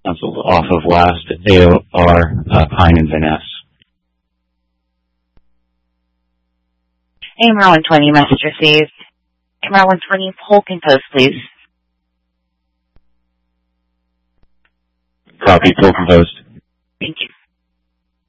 off of last AOR Pine and Van Ness. AMR 120, message received. AMR 120, Polk Post, please. Copy, Polk Post. Thank you.